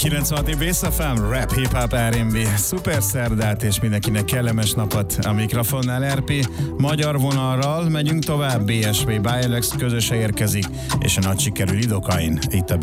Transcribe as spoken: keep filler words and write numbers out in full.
kilencvenhat év Bass ef em, rap, hip-hop, er and bé, szuper szerdát és mindenkinek kellemes napot. A mikrofonnál er pé, magyar vonalral megyünk tovább, bé es vé Bialex közöse érkezik, és a nagy sikerű Lidocain itt a